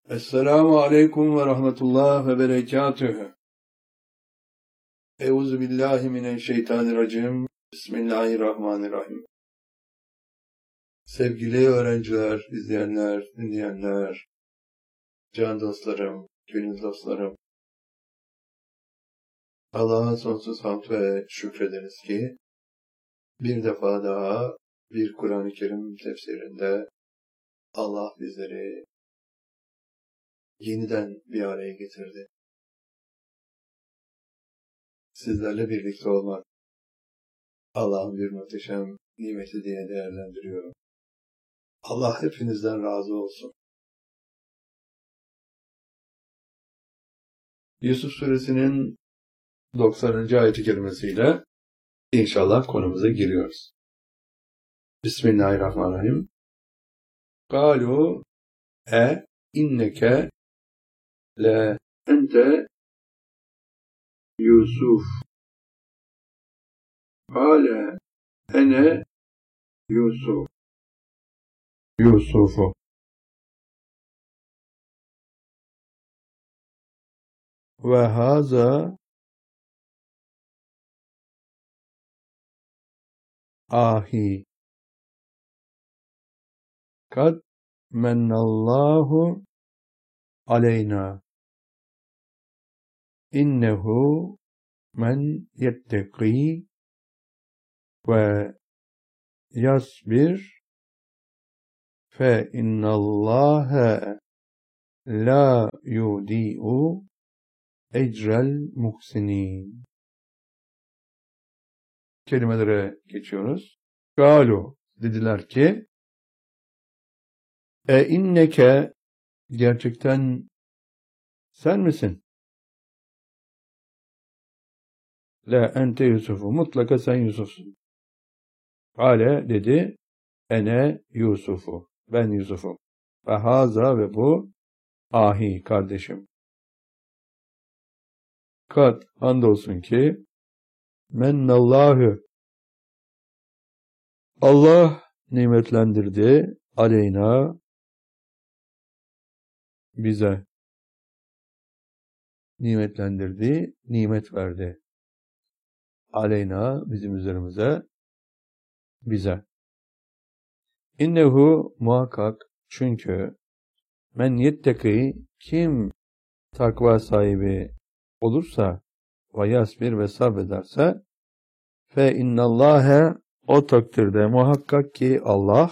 Esselamu aleyküm ve rahmetullah ve berekatühü. Euzubillahimineşşeytanirracim. Bismillahirrahmanirrahim. Sevgili öğrenciler, izleyenler, dinleyenler, can dostlarım, gönül dostlarım. Allah'a sonsuz hamd ve şükrederiz ki bir defa daha bir Kur'an-ı Kerim tefsirinde Allah bizleri yeniden bir araya getirdi. Sizlerle birlikte olmak Allah'ın bir muhteşem nimeti diye değerlendiriyorum. Allah hepinizden razı olsun. Yusuf Suresinin 90. ayet-i kerimesiyle inşallah konumuza giriyoruz. Bismillahirrahmanirrahim. Kalu inneke le ente Yusuf. Kale ene Yusuf. Yusufu. Ve haza ahi. Kad mennallahu aleyna. İnnehu men yettekî ve yasbir fe innallâhe la yudi'u ecrel muhsinin. Kelimelere geçiyoruz. Galu dediler ki inneke gerçekten sen misin? La ente Yusuf'u mutlaka sen Yusuf'sun. Kale dedi ene Yusuf'u ben Yusuf'um. Ve haza ve bu ahi kardeşim. Kad andolsun ki mennallahü Allah nimetlendirdi aleyna bize. Nimetlendirdi, nimet verdi. Aleyna bizim üzerimize, bize. İnnehu muhakkak çünkü men yetteki kim takva sahibi olursa ve yasbir ve sabrederse fe innallâhe o takdirde muhakkak ki Allah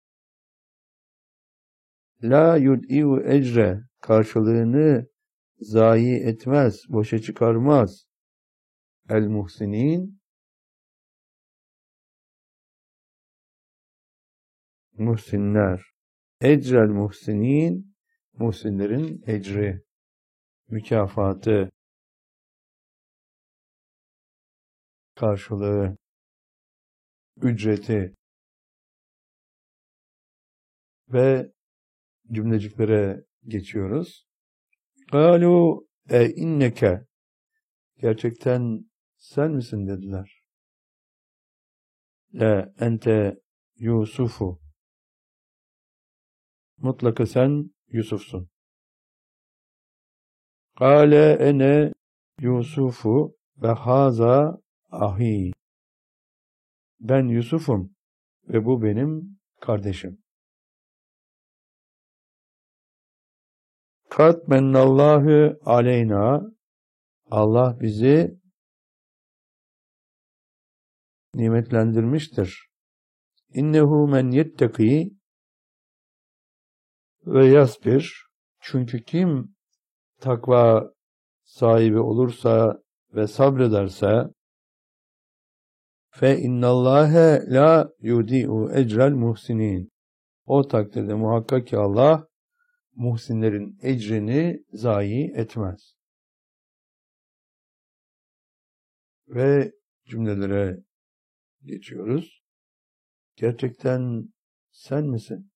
la yud'iu ecre karşılığını zayi etmez, boşa çıkarmaz. El muhsinin muhsinler. Ecrel muhsinin muhsinlerin ecri, mükafatı, karşılığı, ücreti ve cümleciklere geçiyoruz. Kalu inneke gerçekten sen misin dediler. La ente Yusufu mutlaka sen Yusuf'sun. Kale ene Yusufu ve haza ahi. Ben Yusuf'um ve bu benim kardeşim. Kad mennallahu aleyna Allah bizi nimetlendirmiştir. İnnehu men yettekî ve yasbir çünkü kim takva sahibi olursa ve sabrederse fe innallâhe la yudi'u ecrel muhsinin o takdirde muhakkak ki Allah muhsinlerin ecrini zayi etmez. Ve cümlelere geçiyoruz. Gerçekten sen misin?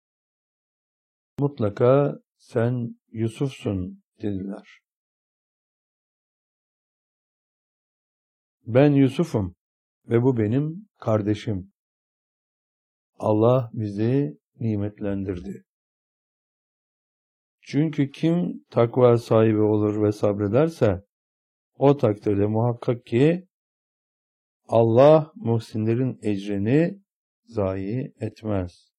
Mutlaka sen Yusuf'sun dediler. Ben Yusuf'um ve bu benim kardeşim. Allah bizi nimetlendirdi. Çünkü kim takva sahibi olur ve sabrederse o takdirde muhakkak ki Allah muhsinlerin ecrini zayi etmez.